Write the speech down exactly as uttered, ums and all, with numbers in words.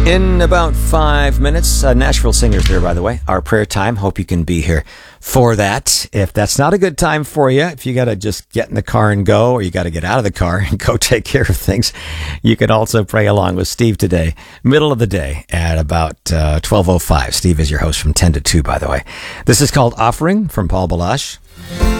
In about five minutes, uh, Nashville Singers there, by the way, our prayer time. Hope you can be here for that. If that's not a good time for you, if you got to just get in the car and go, or you got to get out of the car and go take care of things, you can also pray along with Steve today, middle of the day at about uh, twelve oh five. Steve is your host from ten to two, by the way. This is called Offering from Paul Balash.